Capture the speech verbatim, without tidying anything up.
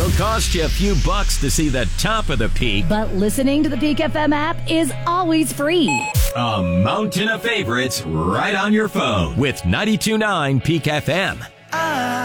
It'll cost you a few bucks to see the top of the peak, but listening to the Peak F M app is always free. A mountain of favorites right on your phone with ninety-two point nine Peak F M.